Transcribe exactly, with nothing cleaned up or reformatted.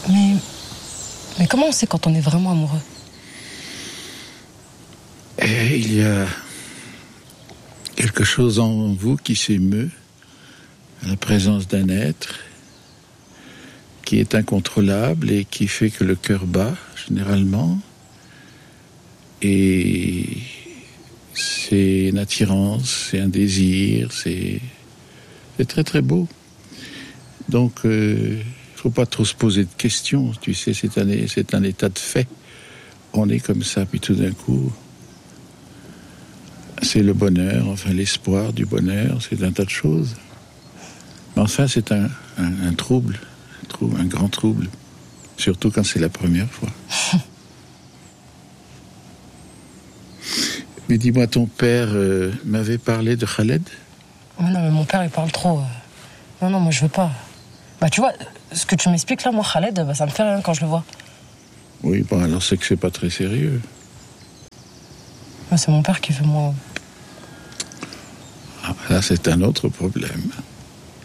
Mais... Mais comment on sait quand on est vraiment amoureux? Et il y a quelque chose en vous qui s'émeut à la présence d'un être qui est incontrôlable et qui fait que le cœur bat, généralement. Et c'est une attirance, c'est un désir, c'est, c'est très très beau. Donc, il euh, ne faut pas trop se poser de questions, tu sais, c'est un, c'est un état de fait. On est comme ça, puis tout d'un coup, c'est le bonheur, enfin l'espoir du bonheur, c'est un tas de choses. Mais enfin, c'est un, un, un trouble, un trouble, un grand trouble, surtout quand c'est la première fois. Mais dis-moi, ton père euh, m'avait parlé de Khaled? Oh non, mais mon père, il parle trop. Non, non, moi, je veux pas. Bah, tu vois, ce que tu m'expliques là, moi, Khaled, bah, ça me fait rien quand je le vois. Oui, bon, alors c'est que c'est pas très sérieux. Bah, c'est mon père qui veut moi. Ah, là, c'est un autre problème.